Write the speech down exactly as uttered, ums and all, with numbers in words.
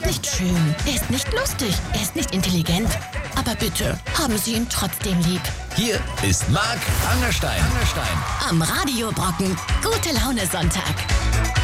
nicht schön, er ist nicht lustig, er ist nicht intelligent. Aber bitte, haben Sie ihn trotzdem lieb. Hier ist Marc Angerstein. Angerstein. Am Radio Brocken. Gute Laune Sonntag.